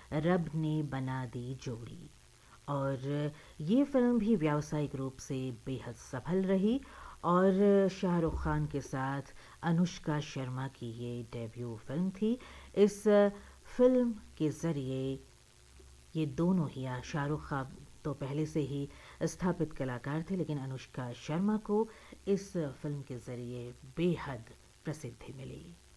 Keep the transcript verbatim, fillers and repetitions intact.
रब ने बना दी जोड़ी। और ये फिल्म भी व्यावसायिक रूप से बेहद सफल रही और शाहरुख खान के साथ अनुष्का शर्मा की ये डेब्यू फिल्म थी। इस फिल्म के ज़रिए ये दोनों ही, शाहरुख खान तो पहले से ही स्थापित कलाकार थे, लेकिन अनुष्का शर्मा को इस फिल्म के ज़रिए बेहद प्रसिद्धि मिली।